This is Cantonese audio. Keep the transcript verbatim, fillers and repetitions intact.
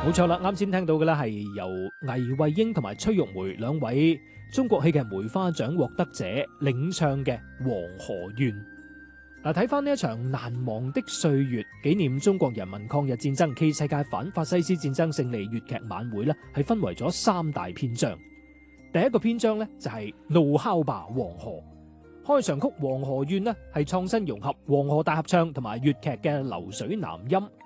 冇錯啦，啱先聽到嘅咧係由倪惠英同埋崔玉梅兩位中國戲劇梅花獎獲得者領唱嘅《黃河怨》。嗱，睇翻呢一場難忘的歲月，紀念中國人民抗日戰爭暨世界反法西斯戰爭勝利粵劇晚會咧，係分為咗三大篇章。第一個篇章咧就係怒哮吧黃河，開場曲《黃河怨》呢係創新融合黃河大合唱同埋粵劇嘅流水南音。